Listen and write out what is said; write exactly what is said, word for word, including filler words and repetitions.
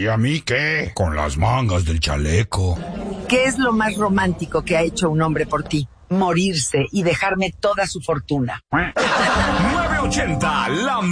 ¿Y a mí qué? Con las mangas del chaleco. ¿Qué es lo más romántico que ha hecho un hombre por ti? Morirse y dejarme toda su fortuna. nueve ochenta, la